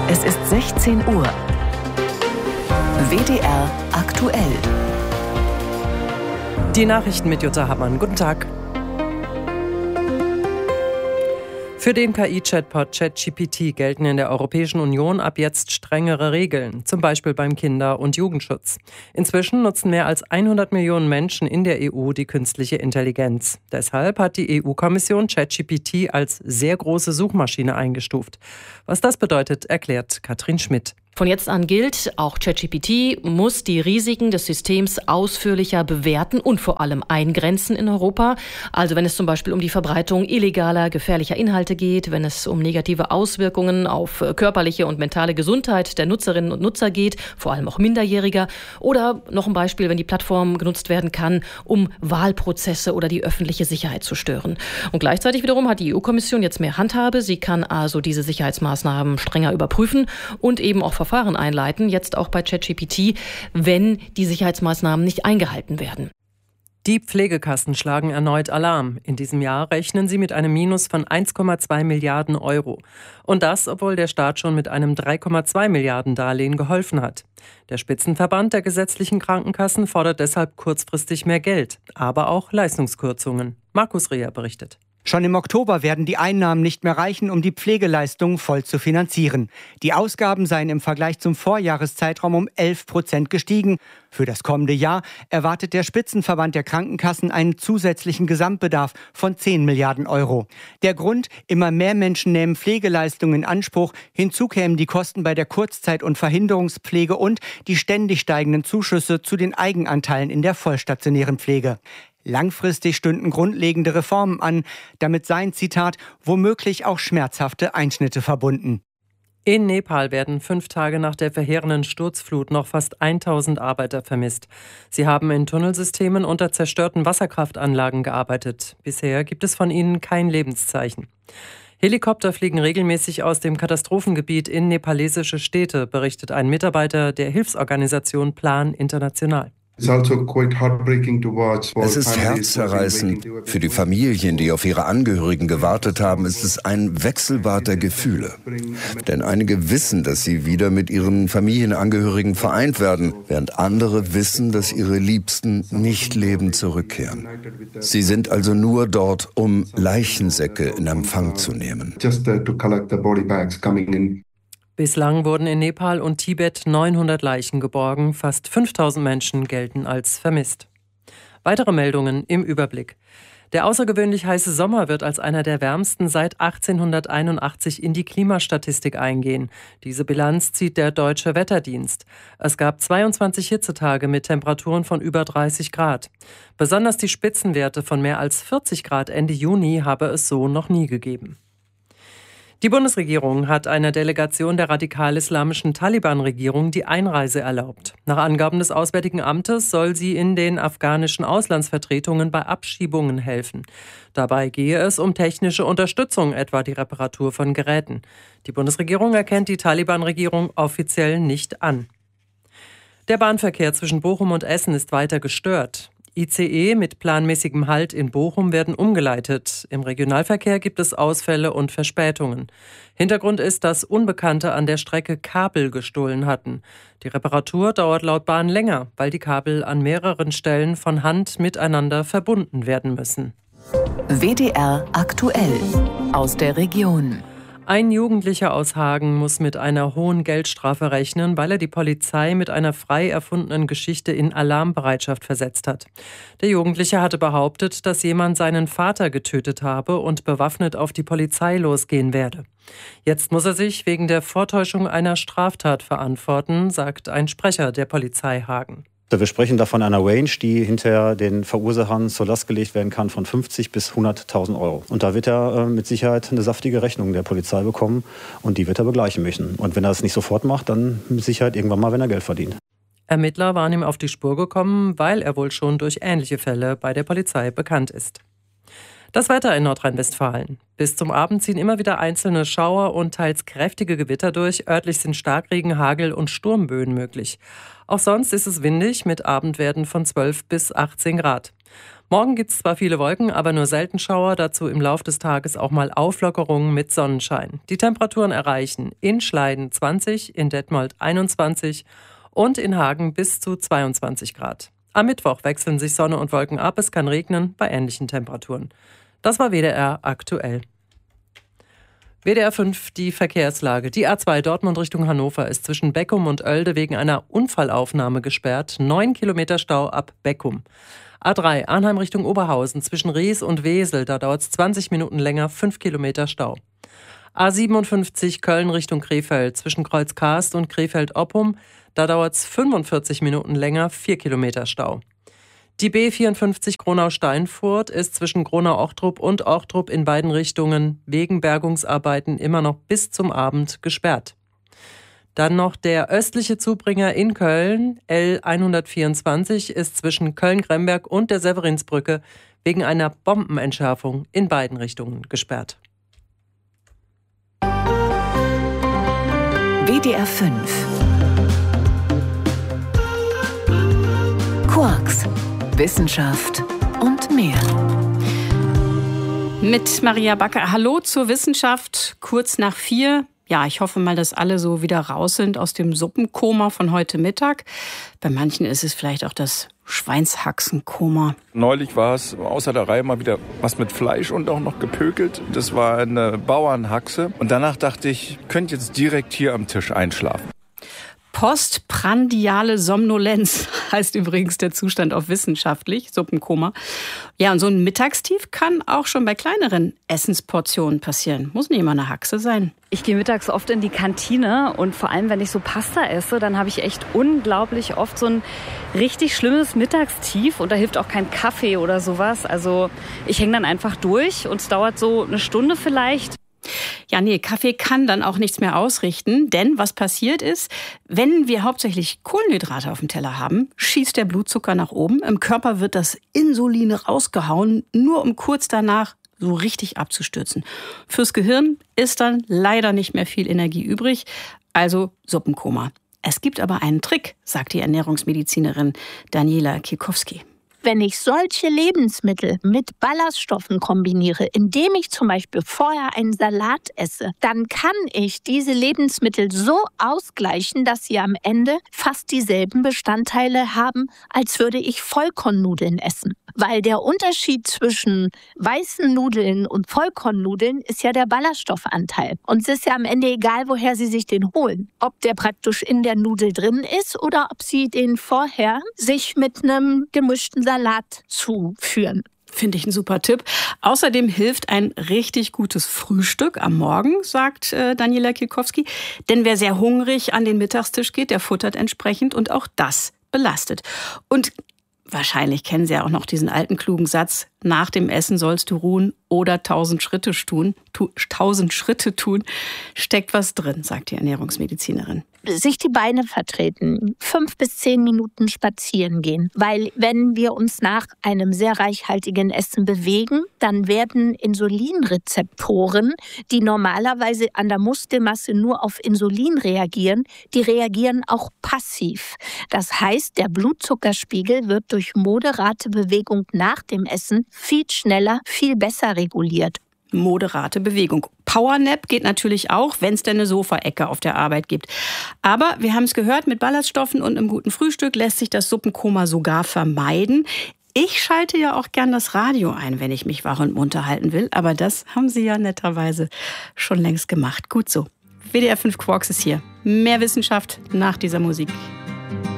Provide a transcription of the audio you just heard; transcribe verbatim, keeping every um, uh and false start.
Es ist sechzehn Uhr. W D R aktuell. Die Nachrichten mit Jutta Hamann. Guten Tag. Für den K I-Chatbot ChatGPT gelten in der Europäischen Union ab jetzt strengere Regeln, zum Beispiel beim Kinder- und Jugendschutz. Inzwischen nutzen mehr als hundert Millionen Menschen in der E U die künstliche Intelligenz. Deshalb hat die E U-Kommission ChatGPT als sehr große Suchmaschine eingestuft. Was das bedeutet, erklärt Katrin Schmidt. Von jetzt an gilt, auch ChatGPT muss die Risiken des Systems ausführlicher bewerten und vor allem eingrenzen in Europa. Also wenn es zum Beispiel um die Verbreitung illegaler, gefährlicher Inhalte geht, wenn es um negative Auswirkungen auf körperliche und mentale Gesundheit der Nutzerinnen und Nutzer geht, vor allem auch Minderjähriger. Oder noch ein Beispiel, wenn die Plattform genutzt werden kann, um Wahlprozesse oder die öffentliche Sicherheit zu stören. Und gleichzeitig wiederum hat die E U-Kommission jetzt mehr Handhabe. Sie kann also diese Sicherheitsmaßnahmen strenger überprüfen und eben auch Verfahren einleiten, jetzt auch bei ChatGPT, wenn die Sicherheitsmaßnahmen nicht eingehalten werden. Die Pflegekassen schlagen erneut Alarm. In diesem Jahr rechnen sie mit einem Minus von eins Komma zwei Milliarden Euro. Und das, obwohl der Staat schon mit einem drei Komma zwei Milliarden Darlehen geholfen hat. Der Spitzenverband der gesetzlichen Krankenkassen fordert deshalb kurzfristig mehr Geld, aber auch Leistungskürzungen. Markus Reher berichtet. Schon im Oktober werden die Einnahmen nicht mehr reichen, um die Pflegeleistungen voll zu finanzieren. Die Ausgaben seien im Vergleich zum Vorjahreszeitraum um elf Prozent gestiegen. Für das kommende Jahr erwartet der Spitzenverband der Krankenkassen einen zusätzlichen Gesamtbedarf von zehn Milliarden Euro. Der Grund: immer mehr Menschen nehmen Pflegeleistungen in Anspruch. Hinzu kämen die Kosten bei der Kurzzeit- und Verhinderungspflege und die ständig steigenden Zuschüsse zu den Eigenanteilen in der vollstationären Pflege. Langfristig stünden grundlegende Reformen an. Damit seien, Zitat, womöglich auch schmerzhafte Einschnitte verbunden. In Nepal werden fünf Tage nach der verheerenden Sturzflut noch fast tausend Arbeiter vermisst. Sie haben in Tunnelsystemen unter zerstörten Wasserkraftanlagen gearbeitet. Bisher gibt es von ihnen kein Lebenszeichen. Helikopter fliegen regelmäßig aus dem Katastrophengebiet in nepalesische Städte, berichtet ein Mitarbeiter der Hilfsorganisation Plan International. Es ist herzzerreißend. Für die Familien, die auf ihre Angehörigen gewartet haben, ist es ein Wechselbad der Gefühle. Denn einige wissen, dass sie wieder mit ihren Familienangehörigen vereint werden, während andere wissen, dass ihre Liebsten nicht lebend zurückkehren. Sie sind also nur dort, um Leichensäcke in Empfang zu nehmen. Bislang wurden in Nepal und Tibet neunhundert Leichen geborgen. Fast fünftausend Menschen gelten als vermisst. Weitere Meldungen im Überblick. Der außergewöhnlich heiße Sommer wird als einer der wärmsten seit achtzehnhunderteinundachtzig in die Klimastatistik eingehen. Diese Bilanz zieht der Deutsche Wetterdienst. Es gab zweiundzwanzig Hitzetage mit Temperaturen von über dreißig Grad. Besonders die Spitzenwerte von mehr als vierzig Grad Ende Juni habe es so noch nie gegeben. Die Bundesregierung hat einer Delegation der radikal-islamischen Taliban-Regierung die Einreise erlaubt. Nach Angaben des Auswärtigen Amtes soll sie in den afghanischen Auslandsvertretungen bei Abschiebungen helfen. Dabei gehe es um technische Unterstützung, etwa die Reparatur von Geräten. Die Bundesregierung erkennt die Taliban-Regierung offiziell nicht an. Der Bahnverkehr zwischen Bochum und Essen ist weiter gestört. I C E mit planmäßigem Halt in Bochum werden umgeleitet. Im Regionalverkehr gibt es Ausfälle und Verspätungen. Hintergrund ist, dass Unbekannte an der Strecke Kabel gestohlen hatten. Die Reparatur dauert laut Bahn länger, weil die Kabel an mehreren Stellen von Hand miteinander verbunden werden müssen. W D R aktuell aus der Region. Ein Jugendlicher aus Hagen muss mit einer hohen Geldstrafe rechnen, weil er die Polizei mit einer frei erfundenen Geschichte in Alarmbereitschaft versetzt hat. Der Jugendliche hatte behauptet, dass jemand seinen Vater getötet habe und bewaffnet auf die Polizei losgehen werde. Jetzt muss er sich wegen der Vortäuschung einer Straftat verantworten, sagt ein Sprecher der Polizei Hagen. Wir sprechen da von einer Range, die hinterher den Verursachern zur Last gelegt werden kann von fünfzig bis hunderttausend Euro. Und da wird er äh, mit Sicherheit eine saftige Rechnung der Polizei bekommen und die wird er begleichen müssen. Und wenn er das nicht sofort macht, dann mit Sicherheit irgendwann mal, wenn er Geld verdient. Ermittler waren ihm auf die Spur gekommen, weil er wohl schon durch ähnliche Fälle bei der Polizei bekannt ist. Das Wetter in Nordrhein-Westfalen. Bis zum Abend ziehen immer wieder einzelne Schauer und teils kräftige Gewitter durch. Örtlich sind Starkregen, Hagel und Sturmböen möglich. Auch sonst ist es windig mit Abendwerten von zwölf bis achtzehn Grad. Morgen gibt es zwar viele Wolken, aber nur selten Schauer, dazu im Lauf des Tages auch mal Auflockerungen mit Sonnenschein. Die Temperaturen erreichen in Schleiden zwanzig, in Detmold einundzwanzig und in Hagen bis zu zweiundzwanzig Grad. Am Mittwoch wechseln sich Sonne und Wolken ab, es kann regnen bei ähnlichen Temperaturen. Das war W D R aktuell. W D R fünf, die Verkehrslage. Die A zwei Dortmund Richtung Hannover ist zwischen Beckum und Oelde wegen einer Unfallaufnahme gesperrt. Neun Kilometer Stau ab Beckum. A drei Arnheim Richtung Oberhausen zwischen Ries und Wesel, da dauert es zwanzig Minuten länger, fünf Kilometer Stau. A siebenundfünfzig Köln Richtung Krefeld zwischen Kreuzkarst und Krefeld-Oppum, da dauert es fünfundvierzig Minuten länger, vier Kilometer Stau. Die B vierundfünfzig Gronau-Steinfurt ist zwischen Gronau-Ochtrup und Ochtrup in beiden Richtungen wegen Bergungsarbeiten immer noch bis zum Abend gesperrt. Dann noch der östliche Zubringer in Köln, L hundertvierundzwanzig, ist zwischen Köln-Gremberg und der Severinsbrücke wegen einer Bombenentschärfung in beiden Richtungen gesperrt. W D R fünf Quarks, Wissenschaft und mehr. Mit Maria Backer. Hallo zur Wissenschaft, kurz nach vier. Ja, ich hoffe mal, dass alle so wieder raus sind aus dem Suppenkoma von heute Mittag. Bei manchen ist es vielleicht auch das Schweinshaxenkoma. Neulich war es außer der Reihe mal wieder was mit Fleisch und auch noch gepökelt. Das war eine Bauernhaxe. Und danach dachte ich, ich könnte jetzt direkt hier am Tisch einschlafen. Postprandiale Somnolenz heißt übrigens der Zustand auf wissenschaftlich, Suppenkoma. Ja, und so ein Mittagstief kann auch schon bei kleineren Essensportionen passieren. Muss nicht immer eine Haxe sein. Ich gehe mittags oft in die Kantine und vor allem, wenn ich so Pasta esse, dann habe ich echt unglaublich oft so ein richtig schlimmes Mittagstief und da hilft auch kein Kaffee oder sowas. Also ich hänge dann einfach durch und es dauert so eine Stunde vielleicht. Ja, nee, Kaffee kann dann auch nichts mehr ausrichten, denn was passiert ist, wenn wir hauptsächlich Kohlenhydrate auf dem Teller haben, schießt der Blutzucker nach oben, im Körper wird das Insulin rausgehauen, nur um kurz danach so richtig abzustürzen. Fürs Gehirn ist dann leider nicht mehr viel Energie übrig, also Suppenkoma. Es gibt aber einen Trick, sagt die Ernährungsmedizinerin Daniela Kiekowski. Wenn ich solche Lebensmittel mit Ballaststoffen kombiniere, indem ich zum Beispiel vorher einen Salat esse, dann kann ich diese Lebensmittel so ausgleichen, dass sie am Ende fast dieselben Bestandteile haben, als würde ich Vollkornnudeln essen. Weil der Unterschied zwischen weißen Nudeln und Vollkornnudeln ist ja der Ballaststoffanteil. Und es ist ja am Ende egal, woher Sie sich den holen. Ob der praktisch in der Nudel drin ist oder ob Sie den vorher sich mit einem gemischten Salat zuführen. Finde ich ein super Tipp. Außerdem hilft ein richtig gutes Frühstück am Morgen, sagt äh, Daniela Kiekowski. Denn wer sehr hungrig an den Mittagstisch geht, der futtert entsprechend und auch das belastet. Und wahrscheinlich kennen Sie ja auch noch diesen alten klugen Satz, nach dem Essen sollst du ruhen oder tausend Schritte tun. Tu, tausend Schritte tun, steckt was drin, sagt die Ernährungsmedizinerin. Sich die Beine vertreten, fünf bis zehn Minuten spazieren gehen. Weil wenn wir uns nach einem sehr reichhaltigen Essen bewegen, dann werden Insulinrezeptoren, die normalerweise an der Muskelmasse nur auf Insulin reagieren, die reagieren auch passiv. Das heißt, der Blutzuckerspiegel wird durch moderate Bewegung nach dem Essen viel schneller, viel besser reguliert. Moderate Bewegung. Powernap geht natürlich auch, wenn es denn eine Sofaecke auf der Arbeit gibt. Aber wir haben es gehört, mit Ballaststoffen und einem guten Frühstück lässt sich das Suppenkoma sogar vermeiden. Ich schalte ja auch gern das Radio ein, wenn ich mich wach und munter halten will. Aber das haben Sie ja netterweise schon längst gemacht. Gut so. W D R fünf Quarks ist hier. Mehr Wissenschaft nach dieser Musik.